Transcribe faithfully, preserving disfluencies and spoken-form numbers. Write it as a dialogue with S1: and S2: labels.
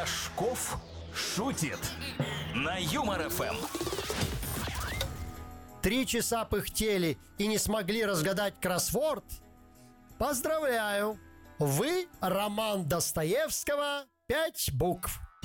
S1: Рожков шутит на Юмор ФМ.
S2: Три часа пыхтели и не смогли разгадать кроссворд? Поздравляю! Вы роман Достоевского «Пять букв».